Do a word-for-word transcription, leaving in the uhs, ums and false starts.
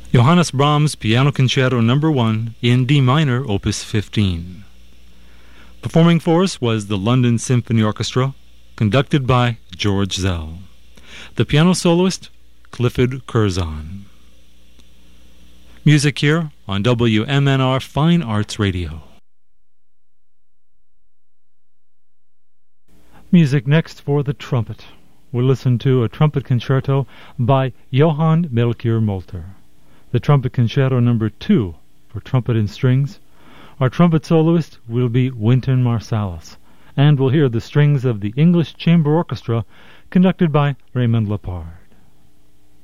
Johannes Brahms Piano Concerto Number one in D minor, Opus fifteen. Performing for us was the London Symphony Orchestra, conducted by George Zell. The piano soloist, Clifford Curzon. Music here on W M N R Fine Arts Radio. Music next for the trumpet. We'll listen to a trumpet concerto by Johann Melchior Molter. The Trumpet Concerto Number two for trumpet and strings. Our trumpet soloist will be Wynton Marsalis, and we'll hear the strings of the English Chamber Orchestra conducted by Raymond Lepard.